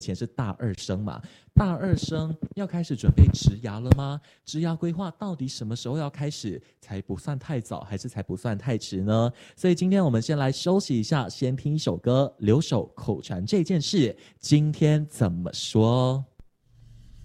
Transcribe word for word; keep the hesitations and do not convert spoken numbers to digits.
前是大二生嘛，大二生要开始准备职涯了吗？职涯规划到底什么时候要开始才不算太早，还是才不算太迟呢？所以今天我们先来休息一下，先听一首歌，留守口传这件事，今天怎么说？